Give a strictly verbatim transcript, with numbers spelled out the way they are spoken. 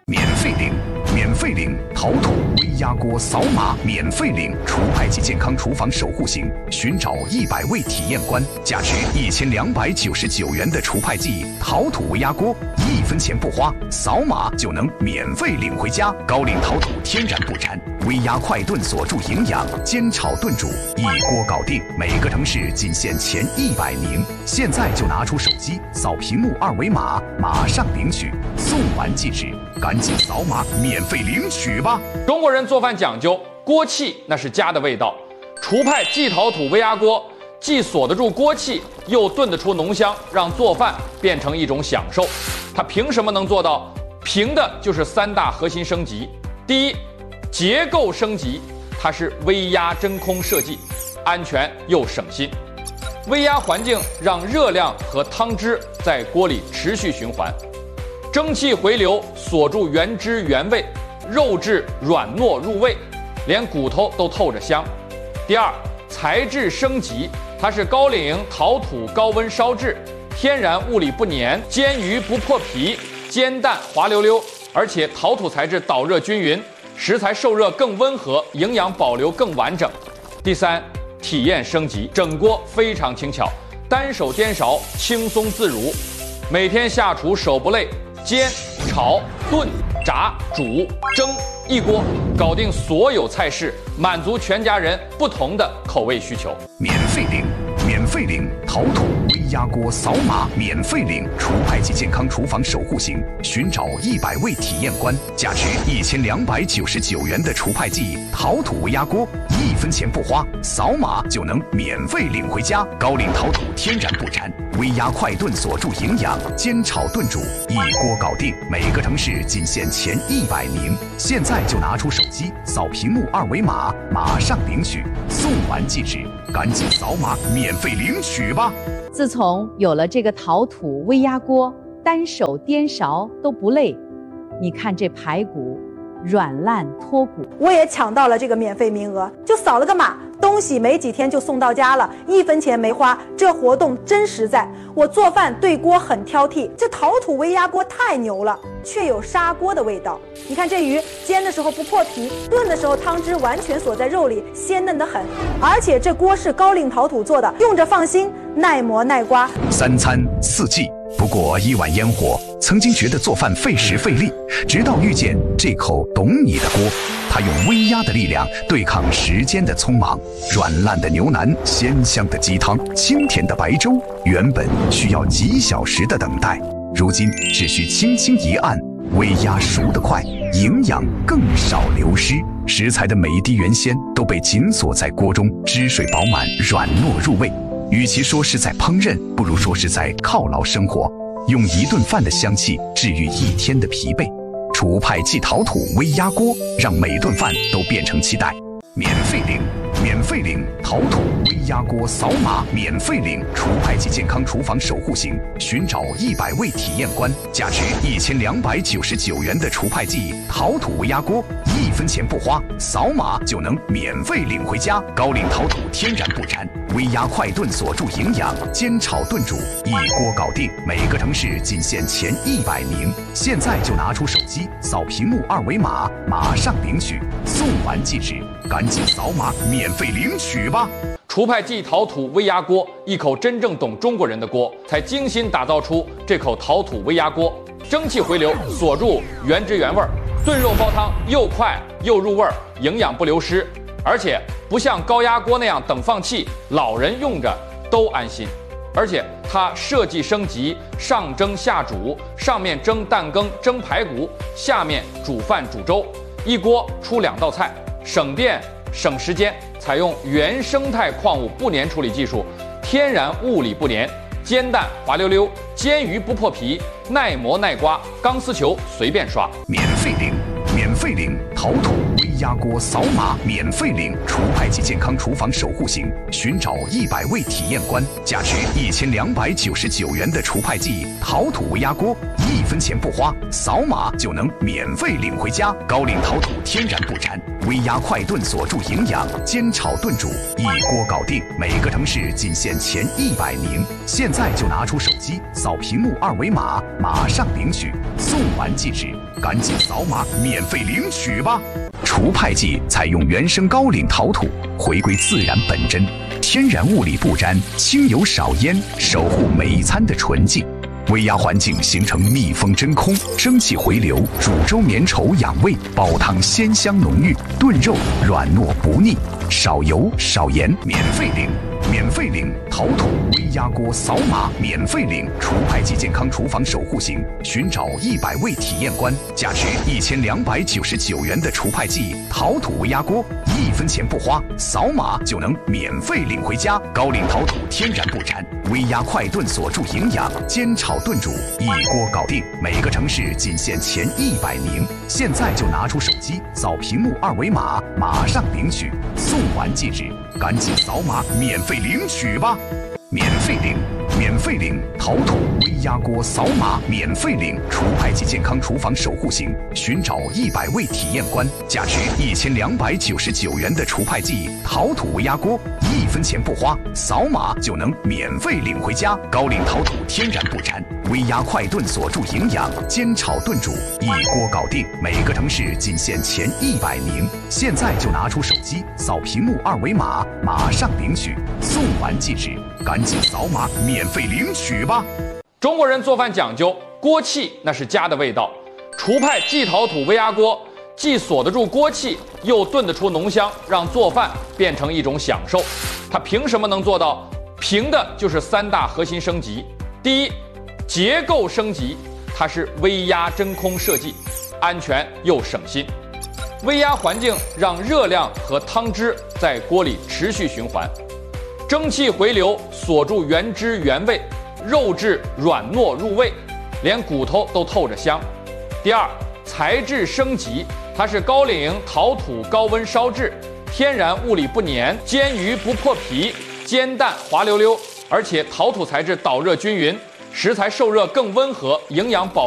免费领，免费领陶土微压锅，扫码免费领除派及健康厨房守护型，寻找一百位体验官，价值一千两百九十九元的除派剂陶土微压锅，一分钱不花，扫码就能免费领回家。高岭陶土天然不粘，微压快炖锁住营养，煎炒炖煮一锅搞定。每个城市仅限前一百名，现在就拿出手机扫屏幕二维码，马上领取，送完即止，赶紧扫码免费领取吧。 中国人做饭讲究锅气，那是家的味道。厨派冀陶土微压锅既锁得住锅气，又炖得出浓香，让做饭变成一种享受。它凭什么能做到？凭的就是三大核心升级。第一，结构升级，它是微压真空设计，安全又省心。微压环境让热量和汤汁在锅里持续循环，蒸汽回流锁住原汁原味，肉质软糯入味，连骨头都透着香。第二，材质升级，它是高岭陶土高温烧制，天然物理不粘，煎鱼不破皮，煎蛋滑溜溜，而且陶土材质导热均匀，食材受热更温和，营养保留更完整。第三，体验升级，整锅非常轻巧，单手颠勺轻松自如，每天下厨手不累，煎、炒、炖、炸、煮、蒸，一锅搞定所有菜式，满足全家人不同的口味需求。 免费领，免费领陶土微压锅，扫码免费领除派及健康厨房守护型，寻找一百位体验官，价值一千两百九十九元的除派剂陶土微压锅，一分钱不花，扫码就能免费领回家。高岭陶土天然不粘，微压快炖锁住营养，煎炒炖煮一锅搞定。每个城市仅限前一百名，现在就拿出手机扫屏幕二维码，马上领取，送完即止，赶紧扫码免费领取吧。 自从有了这个陶土微压锅，单手颠勺都不累。你看这排骨软烂脱骨， 我也抢到了这个免费名额，就扫了个码，东西没几天就送到家了，一分钱没花，这活动真实在。我做饭对锅很挑剔，这陶土微压锅太牛了，却有砂锅的味道。你看这鱼煎的时候不破皮，炖的时候汤汁完全锁在肉里，鲜嫩得很。而且这锅是高岭陶土做的，用着放心，耐磨耐刮。 三餐四季，不过一碗烟火。曾经觉得做饭费时费力，直到遇见这口懂你的锅，它用微压的力量对抗时间的匆忙。软烂的牛腩，鲜香的鸡汤，清甜的白粥，原本需要几小时的等待，如今只需轻轻一按，微压熟得快，营养更少流失。食材的每一滴原鲜都被紧锁在锅中，汁水饱满，软糯入味。与其说是在烹饪，不如说是在犒劳生活。用一顿饭的香气治愈一天的疲惫，厨派冀陶土微压锅，让每顿饭都变成期待。免费领，免费领陶土微压锅，扫码免费领除派及健康厨房守护型，寻找一百位体验官，价值一千两百九十九元的除派剂陶土微压锅，一分钱不花，扫码就能免费领回家。高岭陶土天然不粘，微压快炖锁住营养，煎炒炖煮一锅搞定。每个城市仅限前一百名，现在就拿出手机扫屏幕二维码，马上领取，送完即止，赶紧扫码免费领取吧。 厨派冀陶土微压锅，一口真正懂中国人的锅，才精心打造出这口陶土微压锅。蒸汽回流锁住原汁原味，炖肉煲汤又快又入味，营养不流失。而且不像高压锅那样等放气，老人用着都安心。而且它设计升级，上蒸下煮，上面蒸蛋羹蒸排骨，下面煮饭煮粥，一锅出两道菜，省电省时间。采用原生态矿物不粘处理技术，天然物理不粘，煎蛋滑溜溜，煎鱼不破皮，耐磨耐刮，钢丝球随便刷。 免费领，免费领陶土微压锅扫码免费领除派剂健康厨房守护型，寻找一百位体验官，价值一千两百九十九元的除派剂陶土微压锅，一分钱不花，扫码就能免费领回家。高岭陶土天然不粘，微压快炖锁住营养，煎炒炖煮一锅搞定。每个城市仅限前一百名，现在就拿出手机扫屏幕二维码，马上领取，送完即止，赶紧扫码免费领取吧！除派剂采用原生高岭陶土，回归自然本真，天然物理不沾，清油少烟，守护每一餐的纯净。微压环境形成密封真空，蒸汽回流，煮粥绵稠养胃，煲汤鲜香浓郁，炖肉软糯不腻，少油少盐，免费领。免费领陶土微压锅扫码免费领除派剂健康厨房守护型，寻找一百位体验官，价值一千两百九十九元的除派剂陶土微压锅，一分钱不花，扫码就能免费领回家。高岭陶土天然不粘，微压快炖锁住营养，煎炒炖煮一锅搞定。每个城市仅限前一百名，现在就拿出手机扫屏幕二维码，马上领取，送完即止，赶紧扫码免费领取吧！免费领，免费领陶土微压锅扫码免费领除派剂健康厨房守护型，寻找一百位体验官，价值一千两百九十九元的除派剂陶土微压锅，一分钱不花，扫码就能免费领回家。高岭陶土天然不粘，微压快炖锁住营养，煎炒炖煮一锅搞定。每个城市仅限前一百名，现在就拿出手机扫屏幕二维码，马上领取，送完即止，赶紧扫码免费领取吧！ 中国人做饭讲究锅气，那是家的味道。除派季陶土微压锅既锁得住锅气，又炖得出浓香，让做饭变成一种享受。它凭什么能做到？凭的就是三大核心升级。第一，结构升级，它是微压真空设计，安全又省心。微压环境让热量和汤汁在锅里持续循环，蒸汽回流锁住原汁原味，肉质软糯入味，连骨头都透着香。第二，材质升级，它是高岭陶土高温烧制，天然物理不粘，煎鱼不破皮，煎蛋滑溜溜，而且陶土材质导热均匀，食材受热更温和，营养饱